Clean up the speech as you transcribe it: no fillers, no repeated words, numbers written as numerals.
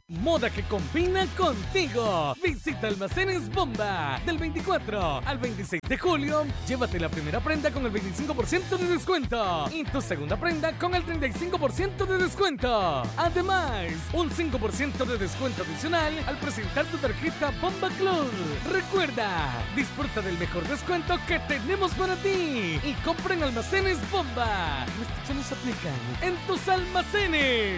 Moda que combina contigo. Visita Almacenes Bomba. Del 24 al 26 de julio, llévate la primera prenda con el 25% de descuento y tu segunda prenda con el 35% de descuento. Además, un 5% de descuento adicional al presentar tu tarjeta Bomba Club. Recuerda, disfruta del mejor descuento que tenemos para ti y compra en Almacenes Bomba. Restricciones aplican en tus almacenes.